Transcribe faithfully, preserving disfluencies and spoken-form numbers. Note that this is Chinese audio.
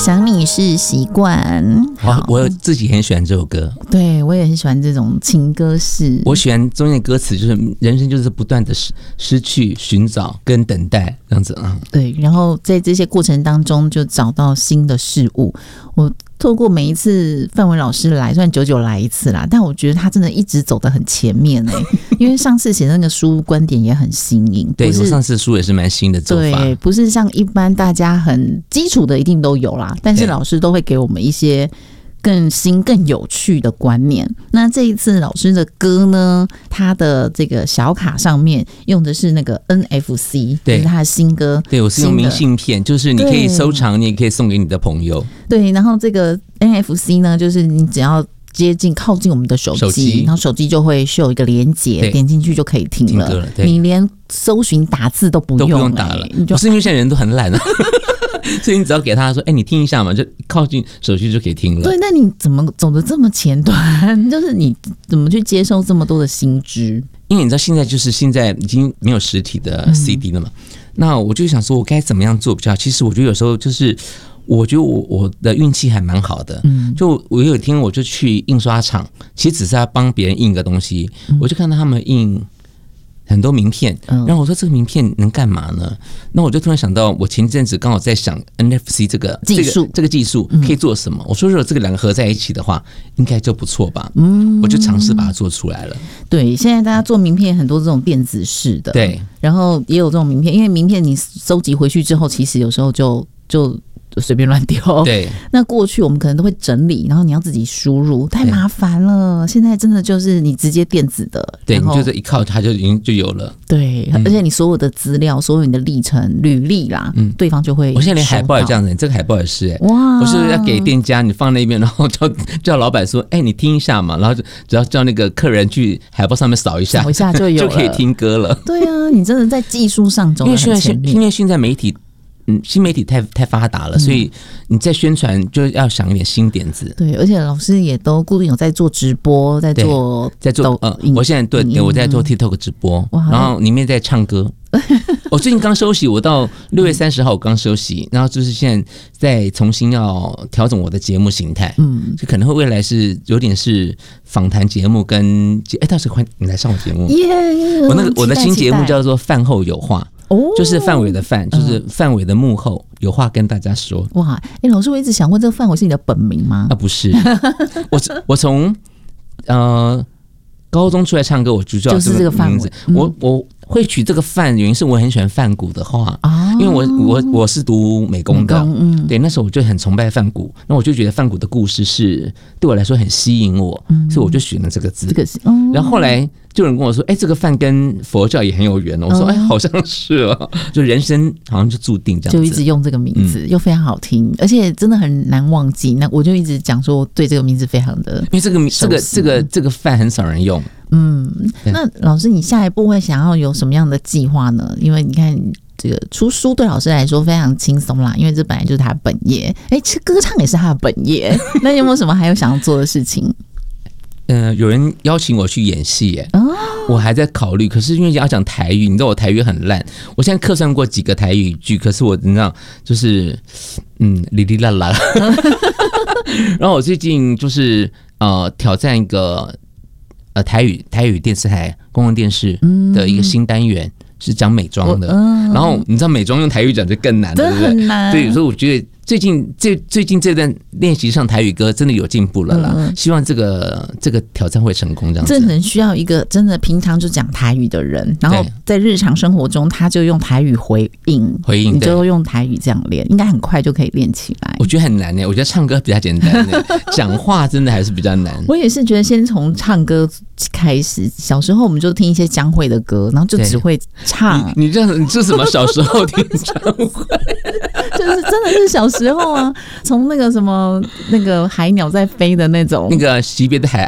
想你是习惯。 我我自己很喜欢这首歌， 对我也很喜欢这种情歌式。 我喜欢中间的歌词，就是人生就是不断的失失去、寻找跟等待这样子啊。 对，然后在这些过程当中就找到新的事物。我透过每一次范文老师来，虽然久久来一次啦，但我觉得他真的一直走得很前面哎、欸，因为上次写的那个书观点也很新颖。 对，我上次书也是蛮新的做法， 对，不是像一般大家很基础的一定都有啦，但是老师都会给我们一些更新更有趣的观念。那这一次老师的歌呢，他的这个小卡上面用的是那个 N F C， 对， 就是他的新歌。 对，我是用明信片，就是你可以收藏，你也可以送给你的朋友。 对，然后这个 N F C 呢，就是你只要接近靠近我们的手 机, 手机然后手机就会秀一个连结，点进去就可以听了。 听歌了， 你连搜寻打字都不用、欸、 都不用打了。不是因为现在人都很懒啊所以你只要给他说，哎、欸，你听一下嘛，就靠近手机就可以听了。 对，那你怎么走得这么前端？就是你怎么去接受这么多的新知？ 因为你知道现在就是现在已经没有实体的 C D 了嘛、嗯、那我就想说我该怎么样做比较好。其实我觉得有时候就是我觉得我我的运气还蛮好的，嗯，就我有一天我就去印刷厂，其实只是要帮别人印个东西、嗯、我就看到他们印很多名片，然后我说这个名片能干嘛呢？那我就突然想到，我前阵子刚好在想 N F C 这个技术， 这个技术可以做什么？我说如果这个两个合在一起的话，应该就不错吧。嗯，我就尝试把它做出来了。 对，现在大家做名片很多这种电子式的， 对， 然后也有这种名片，因为名片你收集回去之后，其实有时候就就。随便乱丢， 对。 那过去我们可能都会整理，然后你要自己输入，太麻烦了。现在真的就是你直接电子的， 对，你就是一靠它就已经就有了。 对、嗯，而且你所有的资料、所有你的历程、履历啦，嗯，对方就会。 我现在连海报也这样子，这个海报也是、欸，哇，我是要给店家，你放那边，然后叫叫老板说，哎、欸，你听一下嘛，然后只要叫那个客人去海报上面扫一下， 扫一下就有了， 就可以听歌了。 对啊，你真的在技术上走得很前面， 因为现在媒体。嗯，新媒体太太发达了、嗯，所以你在宣传就要想一点新点子。 对，而且老师也都固定有在做直播，在做在做呃，我现在对对我在做 TikTok 直播，然后里面在唱歌。我最近刚休息，我到六月三十号我刚休息，然后就是现在在重新要调整我的节目形态，嗯，就可能会未来是有点是访谈节目跟哎，到时候欢迎你来上我节目， 耶、yeah, ！ 我那个我的新节目叫做饭后有话。哦，就是范伟的范，就是范伟的幕后、嗯、有话跟大家说。 哇，哎、欸，老师，我一直想问，这个范伟是你的本名吗？ 啊，不是，我我从呃高中出来唱歌，我就叫这个名字。就是、我我会取这个范，原因是我很喜欢梵谷的画啊，因为我我我是读美工的，嗯，对，那时候我就很崇拜梵谷，那我就觉得梵谷的故事是对我来说很吸引我，嗯、所以我就选了这个字。这个是，嗯、然后后来。就有人跟我说，哎、欸，这个饭跟佛教也很有缘哦。我说，哎、欸，好像是哦，就人生好像就注定这样子， 就一直用这个名字，嗯、又非常好听，而且真的很难忘记。那我就一直讲说，对这个名字非常的， 因为这个这个这个这个饭很少人用。 嗯，那老师，你下一步会想要有什么样的计划呢？因为你看。这个出书对老师来说非常轻松啦，因为这本来就是他的本业。哎，其实歌唱也是他的本业。那有没有什么还有想要做的事情？ 呃，有人邀请我去演戏，耶、哦，我还在考虑。可是因为要讲台语，你知道我台语很烂，我现在客串过几个台语剧，可是我你知道就是嗯哩哩啦啦。然后我最近就是呃挑战一个呃台语台语电视台公共电视的一个新单元。嗯是讲美妆的、嗯，然后你知道美妆用台语讲就更难，对不对？很难。对，所以我觉得最近这最近这段练习上台语歌真的有进步了啦。嗯、希望这个这个挑战会成功，这样子。 这可能需要一个真的平常就讲台语的人，然后在日常生活中他就用台语回应， 回应， 你就用台语这样练，应该很快就可以练起来。 我觉得很难呢，我觉得唱歌比较简单呢，讲话真的还是比较难。 我也是觉得先从唱歌开始，小时候我们就听一些江蕙的歌，然后就只会。唱你, 你这样，你这什么？小时候听唱会， 就是真的是小时候啊，从那个什么那个海鸟在飞的那种， 那个惜别的海